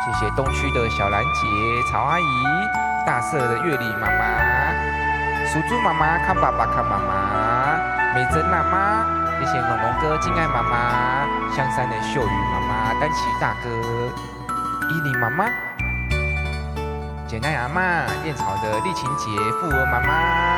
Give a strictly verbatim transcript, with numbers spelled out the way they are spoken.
谢谢东区的小兰姐、曹阿姨、大社的月里妈妈、属猪妈妈、康爸爸、康妈妈、美珍妈妈，谢谢龙龙哥、敬爱妈妈、香山的秀宇妈妈、丹奇大哥、依琳妈妈、简奈阿妈、燕草的丽琴姐、富儿妈妈。